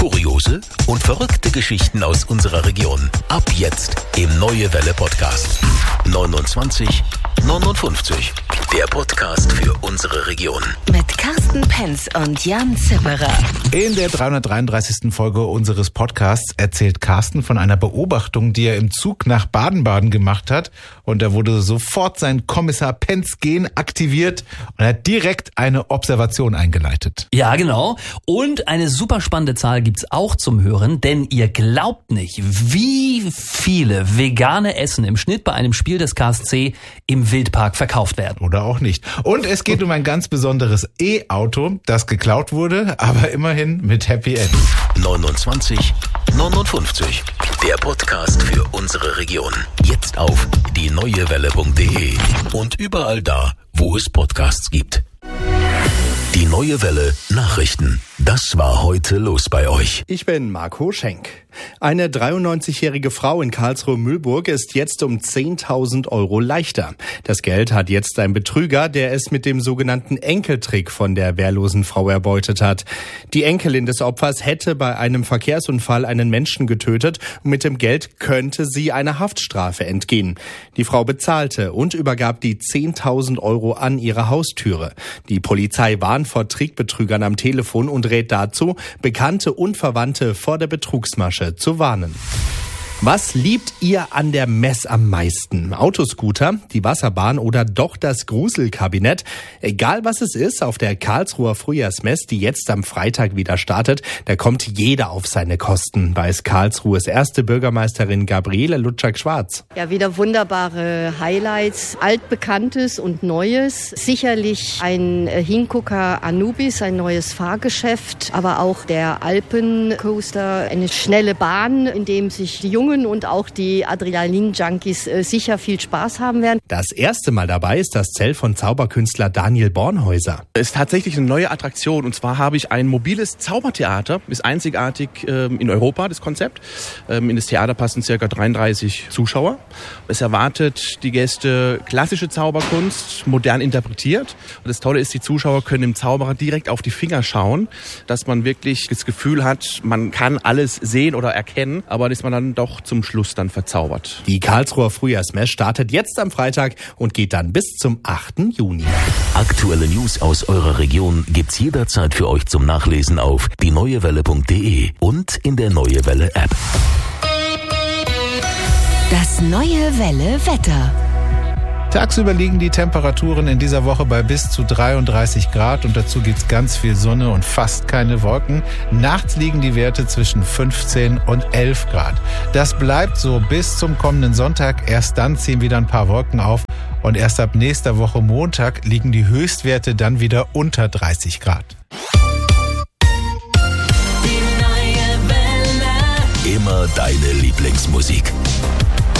kuriose und verrückte Geschichten aus unserer Region. Ab jetzt im Neue Welle Podcast. 29 59. Der Podcast für unsere Region. Mit Carsten Penz und Jan Zipperer. In der 333. Folge unseres Podcasts erzählt Carsten von einer Beobachtung, die er im Zug nach Baden-Baden gemacht hat. Und da wurde sofort sein Kommissar Penz-Gen aktiviert und er hat direkt eine Observation eingeleitet. Ja, genau. Und eine super spannende Zahl gibt's auch zum Hören, denn ihr glaubt nicht, wie viele vegane Essen im Schnitt bei einem Spiel des KSC im Wildpark verkauft werden. Oder auch nicht. Und es geht um ein ganz besonderes E-Auto, das geklaut wurde, aber immerhin mit Happy End. 29 59. Der Podcast für unsere Region. Jetzt auf dieneuewelle.de und überall da, wo es Podcasts gibt. Die Neue Welle Nachrichten. Das war heute los bei euch. Ich bin Marco Schenk. Eine 93-jährige Frau in Karlsruhe-Mühlburg ist jetzt um 10.000 Euro leichter. Das Geld hat jetzt ein Betrüger, der es mit dem sogenannten Enkeltrick von der wehrlosen Frau erbeutet hat. Die Enkelin des Opfers hätte bei einem Verkehrsunfall einen Menschen getötet und mit dem Geld könnte sie einer Haftstrafe entgehen. Die Frau bezahlte und übergab die 10.000 Euro an ihre Haustüre. Die Polizei warnt vor Trickbetrügern am Telefon und rät dazu, Bekannte und Verwandte vor der Betrugsmasche zu warnen. Was liebt ihr an der Mess am meisten? Autoscooter, die Wasserbahn oder doch das Gruselkabinett? Egal was es ist, auf der Karlsruher Frühjahrsmess, die jetzt am Freitag wieder startet, da kommt jeder auf seine Kosten, weiß Karlsruhes erste Bürgermeisterin Gabriele Lutschak-Schwarz. Ja, wieder wunderbare Highlights, Altbekanntes und Neues. Sicherlich ein Hingucker Anubis, ein neues Fahrgeschäft, aber auch der Alpencoaster, eine schnelle Bahn, in dem sich die Jungen und auch die Adrenalin-Junkies sicher viel Spaß haben werden. Das erste Mal dabei ist das Zelt von Zauberkünstler Daniel Bornhäuser. Es ist tatsächlich eine neue Attraktion und zwar habe ich ein mobiles Zaubertheater, ist einzigartig in Europa, das Konzept. In das Theater passen ca. 33 Zuschauer. Es erwartet die Gäste klassische Zauberkunst, modern interpretiert. Und das Tolle ist, die Zuschauer können dem Zauberer direkt auf die Finger schauen, dass man wirklich das Gefühl hat, man kann alles sehen oder erkennen, aber dass man dann doch zum Schluss dann verzaubert. Die Karlsruher Frühjahrsmess startet jetzt am Freitag und geht dann bis zum 8. Juni. Aktuelle News aus eurer Region gibt's jederzeit für euch zum Nachlesen auf dieneuewelle.de und in der Neue Welle App. Das Neue Welle Wetter. Tagsüber liegen die Temperaturen in dieser Woche bei bis zu 33 Grad und dazu gibt's ganz viel Sonne und fast keine Wolken. Nachts liegen die Werte zwischen 15 und 11 Grad. Das bleibt so bis zum kommenden Sonntag. Erst dann ziehen wieder ein paar Wolken auf und erst ab nächster Woche Montag liegen die Höchstwerte dann wieder unter 30 Grad. Immer deine Lieblingsmusik.